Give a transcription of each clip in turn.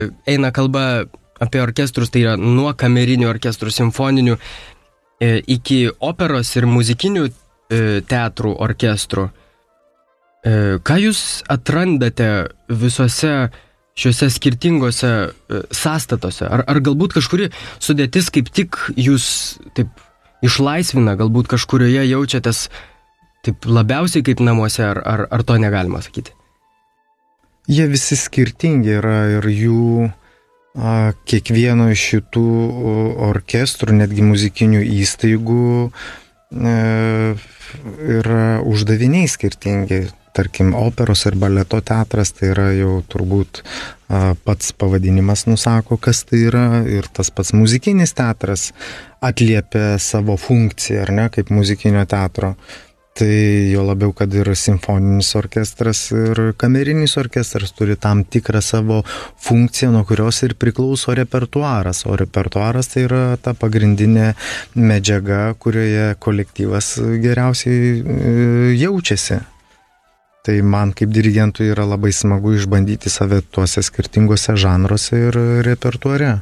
eina kalba apie orkestrus, tai yra nuo kamerinių orkestrų, simfoninių, iki operos ir muzikinių teatrų orkestrų. Ką jūs atrandate visose šiuose skirtingose sąstatose? Ar galbūt kažkuri sudėtis kaip tik jūs taip išlaisvina, galbūt kažkurioje jaučiatės taip labiausiai kaip namuose, ar to negalima sakyti? Jie visi skirtingi yra ir jų kiekvieno iš šitų orkestrų, netgi muzikinių įstaigų yra uždaviniai skirtingi. Tarkim, operos ir baleto teatras, tai yra jau turbūt pats pavadinimas nusako, kas tai yra, ir tas pats muzikinis teatras atliepia savo funkciją, ar ne, kaip muzikinio teatro. Tai jo labiau, kad ir simfoninis orkestras ir kamerinis orkestras turi tam tikrą savo funkciją, nuo kurios ir priklauso repertuaras. O repertuaras tai yra ta pagrindinė medžiaga, kurioje kolektyvas geriausiai jaučiasi. Tai man kaip dirigentui yra labai smagu išbandyti save tuose skirtingose žanruose ir repertuare.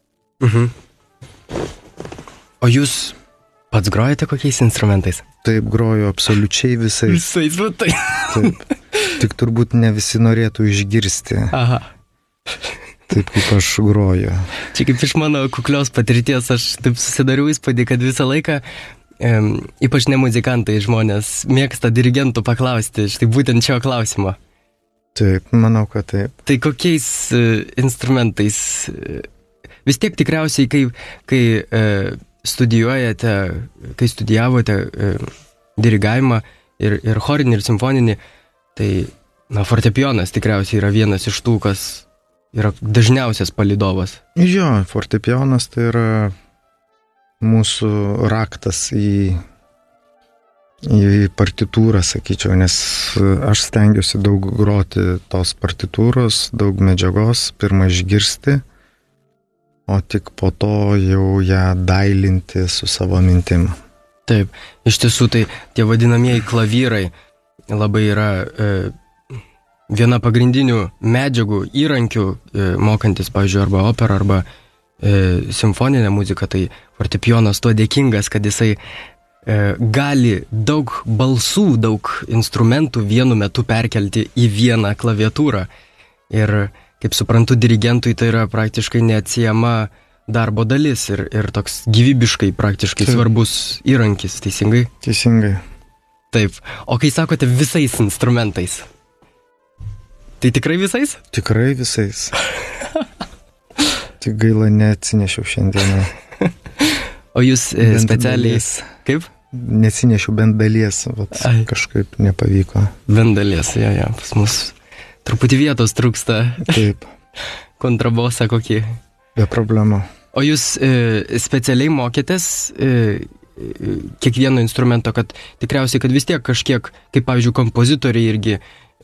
O jūs pats grojate kokiais instrumentais? Taip, groju absoliučiai visais. Visais, va tai. Taip. Tik turbūt ne visi norėtų išgirsti. Aha. Taip, kaip aš groju. Čia kaip iš mano kuklios patirties, aš taip susidariau įspūdį, kad visą laiką ypač ne muzikantai žmonės mėgsta dirigentų paklausti štai būtent šio klausimo. Taip, manau, kad taip. Tai kokiais instrumentais? Vis tiek tikriausiai, kai studijuojate, kai studijavote dirigavimą ir chorinį, ir simfoninį, tai fortepijonas tikriausiai yra vienas iš tų, kas yra dažniausias palydovas. Jo, fortepijonas tai yra mūsų raktas į partitūrą, sakyčiau, nes aš stengiuosi daug groti tos partitūros, daug medžiagos, pirmą išgirsti, o tik po to jau ją dailinti su savo mintim. Taip, iš tiesų tai tie vadinamieji klavyrai labai yra viena pagrindinių medžiagų, įrankių, mokantis, pavyzdžiui, arba operą, arba simfoninę muziką, tai fortepijonas tuo dėkingas, kad jisai gali daug balsų, daug instrumentų vienu metu perkelti į vieną klaviatūrą. Ir, kaip suprantu, dirigentui tai yra praktiškai neatsiejama darbo dalis ir toks gyvybiškai praktiškai svarbus įrankis, teisingai? Teisingai. Taip. O kai sakote visais instrumentais, tai tikrai visais? Tikrai visais. Tik gaila, neatsinešiau šiandieną. O jūs specialiai... Kaip? Neatsinešiau bent dalies, kažkaip nepavyko. Bent dalies, jo, pas mus truputį vietos trūksta. Taip. Kontrabosą kokį. Be problemų. O jūs specialiai mokėtės kiekvieno instrumento, kad tikriausiai, kad vis tiek kažkiek, kaip pavyzdžiui, kompozitoriai irgi...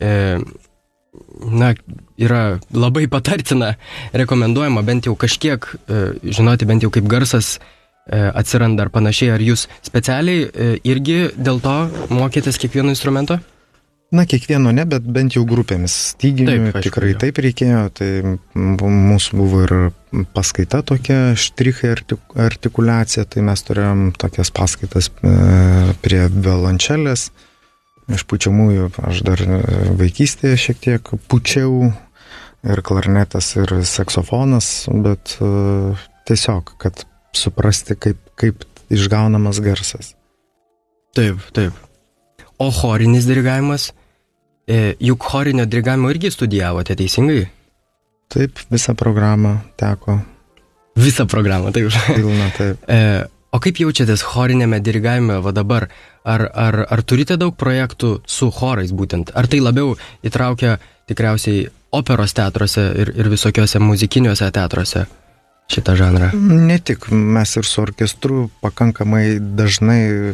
yra labai patartina, rekomenduojama bent jau kažkiek žinoti, bent jau kaip garsas atsiranda ar panašiai. Ar jūs specialiai irgi dėl to mokėtės kiekvieno instrumento? Kiekvieno ne, bet bent jau grupėmis. Styginių tikrai taip reikėjo. Tai mūsų buvo ir paskaita tokia, štrichai artikuliacija, tai mes turėjom tokias paskaitas prie violončelės. Iš pučiamųjų aš dar vaikystėje šiek tiek pučiau, ir klarnetas, ir saksofonas, bet tiesiog, kad suprasti, kaip išgaunamas garsas. Taip, taip. O chorinis dirigavimas? Juk chorinio dirigavimo irgi studijavote, teisingai? Taip, visą programą teko. Visą programą, taip. Pilna, taip. O kaip jaučiatės chorinėme dirigavime va dabar? Ar turite daug projektų su chorais būtent? Ar tai labiau įtraukia tikriausiai operos teatruose ir visokiuose muzikiniuose teatruose šitą žanrą? Ne tik, mes ir su orkestru pakankamai dažnai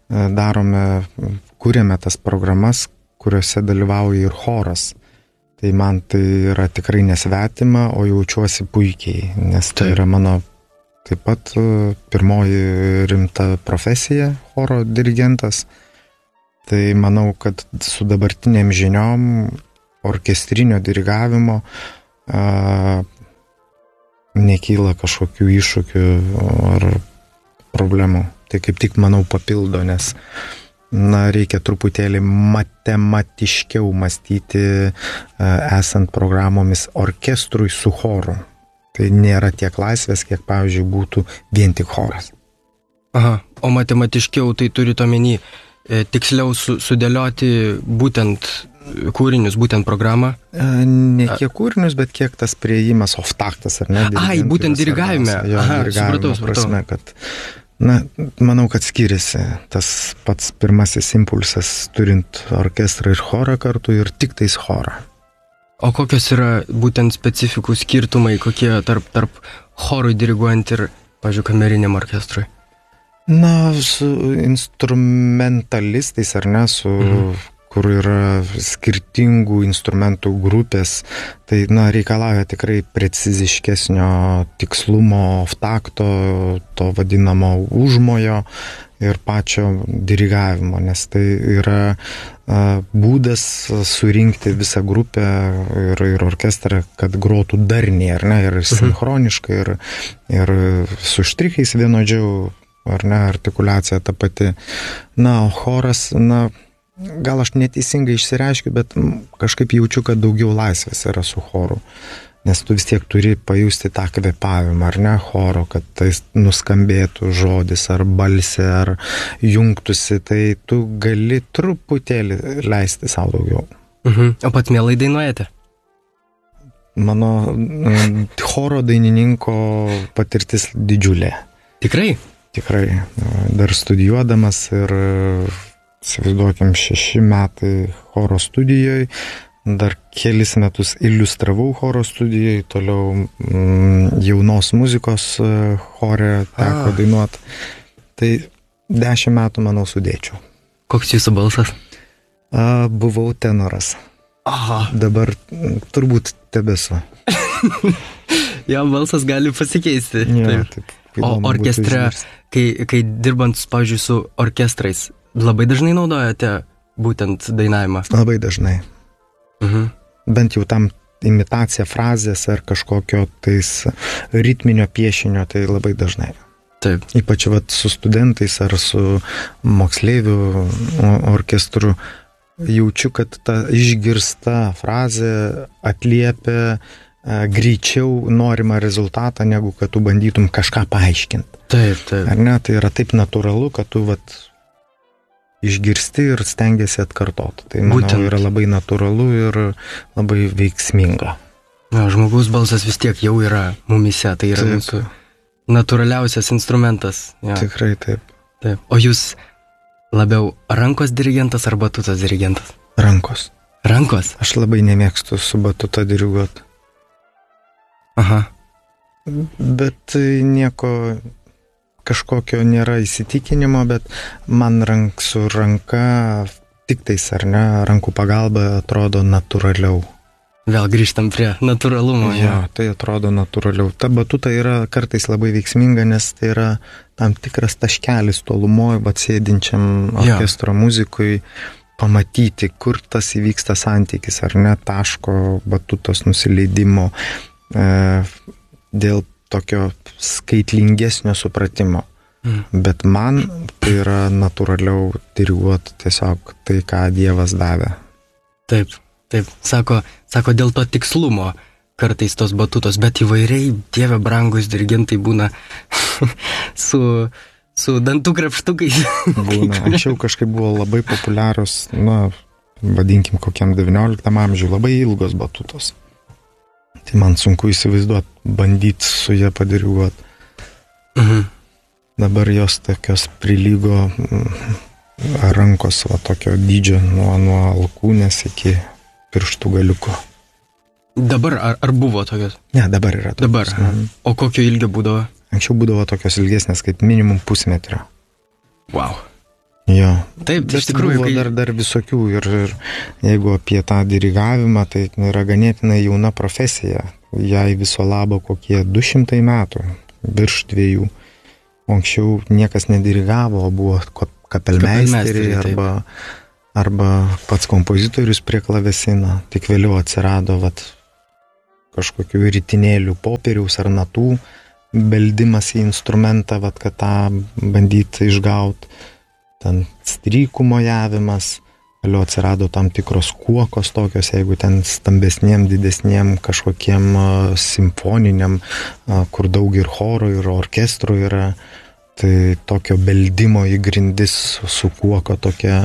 kūrėme tas programas, kuriuose dalyvauja ir choras. Tai man tai yra tikrai nesvetima, o jaučiuosi puikiai, nes tai yra mano taip pat pirmoji rimta profesija, choro dirigentas. Tai manau, kad su dabartiniam žiniom orkestrinio dirigavimo nekyla kažkokių iššūkių ar problemų. Tai kaip tik, manau, papildo, nes reikia truputėlį matematiškiau mąstyti, esant programomis orkestrui su choru. Tai nėra tiek laisvės, kiek, pavyzdžiui, būtų vien tik choras. Aha, o matematiškiau tai turite omeny tiksliau sudėlioti būtent kūrinius, būtent programą? Ne kiek kūrinius, bet kiek tas priėjimas oftaktas, ar ne? Ai, būtent dirigavime. Aha, supratau. Prasme, kad, manau, kad skiriasi tas pats pirmasis impulsas, turint orkestrą ir chorą kartu ir tik tais chorą. O kokios yra būtent specifikų skirtumai, kokie tarp chorui diriguojant ir, pavyzdžiui, kameriniam orkestrui? Su instrumentalistais, ar ne, kur yra skirtingų instrumentų grupės, tai, reikalauja tikrai preciziškesnio tikslumo, oftakto, to vadinamo užmojo ir pačio dirigavimo, nes tai yra būdas surinkti visą grupę ir orkestrą, kad grotų darniai, ar ne, ir sinchroniškai, ir su štrichais vienodžiau, ar ne, artikuliacija ta pati. O choras, gal aš neteisingai išsireiškiu, bet kažkaip jaučiu, kad daugiau laisvės yra su choru. Nes tu vis tiek turi pajusti tą kvėpavimą, ar ne, choro, kad tai nuskambėtų žodis, ar balsė, ar jungtųsi, tai tu gali truputėlį leisti savo daugiau. O pats mielai dainuojate? Mano choro dainininko patirtis didžiulė. Tikrai? Tikrai. Dar studijuodamas ir, įsivaizduokim, 6 metai choro studijoje, dar kelis metus iliustravau choro studijai, toliau jaunos muzikos chore teko dainuoti. Tai 10 metų, manau, sudėčiau. Koks jūsų balsas? Buvau tenoras. Aha. Dabar turbūt tebesu. Jo balsas gali pasikeisti. Ja, taip. O orkestre, kai dirbant, pavyzdžiui, su orkestrais, labai dažnai naudojate būtent dainavimą? Labai dažnai. Bent jau tam imitacija frazės ar kažkokio tais ritminio piešinio, tai labai dažnai. Taip. Ypač su studentais ar su moksleivių orkestru jaučiu, kad ta išgirsta frazė atliepia greičiau norimą rezultatą, negu kad tu bandytum kažką paaiškinti. Taip. Ar ne, tai yra taip natūralu, kad tu išgirsti ir stengiasi atkartoti. Tai, manau, yra labai natūralu ir labai veiksminga. Žmogaus balsas vis tiek jau yra mumise, tai yra mūsų natūraliausias instrumentas. Ja. Tikrai taip. O jūs labiau rankos dirigentas ar batutas dirigentas? Rankos. Rankos? Aš labai nemėgstu su batuta diriguoti. Aha. Bet nieko kažkokio nėra įsitikinimo, bet man su ranka tik tais, ar ne, rankų pagalba atrodo natūraliau. Vėl grįžtam prie natūralumo. Jo, tai atrodo natūraliau. Ta batuta yra kartais labai veiksminga, nes tai yra tam tikras taškelis tolumoje, sėdinčiam orkestro muzikui, pamatyti, kur tas įvyksta santykis, ar ne, taško batutos nusileidimo, dėl tokio skaitlingesnio supratimo. Bet man tai yra natūraliau diriguoti tiesiog tai, ką Dievas davė. Taip. Sako, dėl to tikslumo kartais tos batutos, bet įvairiai, Dieve brangus dirigentai būna su dantų krapštukais. Būna. Anksčiau kažkaip buvo labai populiarios, vadinkim kokiam 19 amžiui, labai ilgos batutos. Tai man sunku įsivaizduoti, bandyti su ją padiriguoti. Dabar jos tokios prilygo rankos tokio dydžio nuo alkūnės iki pirštų galiuko. Dabar ar buvo tokios? Ne, dabar yra tokios. Dabar. O kokio ilgio būdavo? Anksčiau būdavo tokios ilgesnės, kaip minimum pusmetrio. Wow. Jo. Taip, iš tikrųjų. Buvo dar visokių ir jeigu apie tą dirigavimą, tai yra ganėtinai jauna profesija. Jai viso labo kokie 200 metų, virš 2. Anksčiau niekas nedirigavo, buvo kapelmeisteriai arba pats kompozitorius prie klavesino. Tik vėliau atsirado kažkokių ritinėlių popieriaus ar natų beldimas į instrumentą, vat, kad tą bandyti išgauti, ten strykų mojavimas, vėliau atsirado tam tikros kuokos tokios, jeigu ten stambesniem, didesniem kažkokiem simfoniniam, kur daug ir choro, ir orkestrų yra, tai tokio beldimo į grindis su kuoko tokia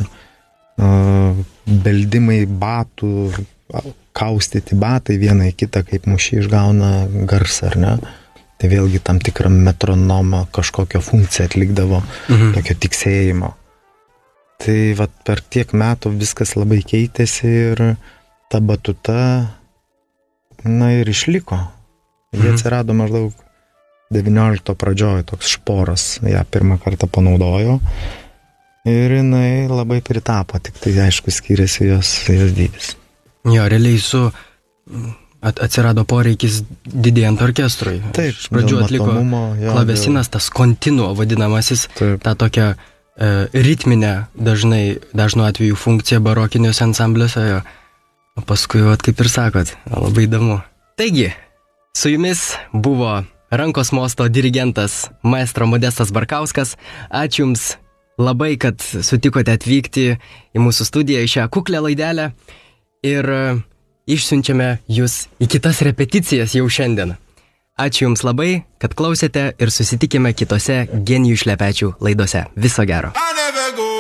beldimai batų, kaustyti batai vieną į kitą, kaip mušį išgauna garsą, ar ne? Tai vėlgi tam tikrą metronomą kažkokią funkciją atlikdavo, tokio tiksėjimo. Tai vat, per tiek metų viskas labai keitėsi ir ta batuta, na ir išliko. Jie atsirado maždaug 19 pradžioje, toks šporas, ją pirmą kartą panaudojo ir jinai labai pritapo, tik tai aišku skiriasi jos dydis. Jo, realiai atsirado poreikis didėjant orkestrui. Taip, iš pradžių atliko klavesinas, tas continuo vadinamasis, tą tokią ritminę dažnu atveju funkciją barokiniuose ansambliuose, o paskui, kaip ir sakot, labai įdomu. Taigi, su jumis buvo rankos mosto dirigentas maestro Modestas Barkauskas. Ačiū Jums labai, kad sutikote atvykti į mūsų studiją, į šią kuklę laidelę ir išsiunčiame Jūs į kitas repeticijas jau šiandien. Ačiū Jums labai, kad klausėte ir susitikime kitose Genijų šlepečių laidose. Viso gero.